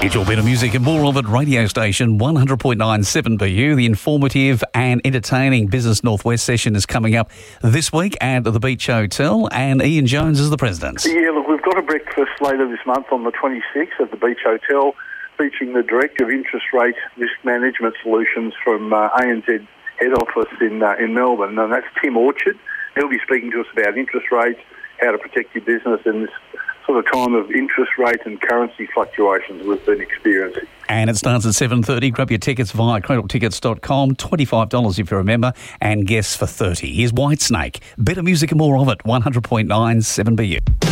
It's your better music and more of it. Radio station 100.97 BU. The informative and entertaining Business Northwest session is coming up this week at the Beach Hotel, and Ian Jones is the president. Yeah, look, we've got a breakfast later this month on the 26th at the Beach Hotel, featuring the Director of Interest Rate Risk Management Solutions from ANZ head office in Melbourne, and that's Tim Orchard. He'll be speaking to us about interest rates, how to protect your business in this sort of time of interest rate and currency fluctuations we've been experiencing. And it starts at 7:30. Grab your tickets via cradletickets.com, $25 if you're a member, and guests for $30. Here's Whitesnake. Better music and more of it, 100.97 BU.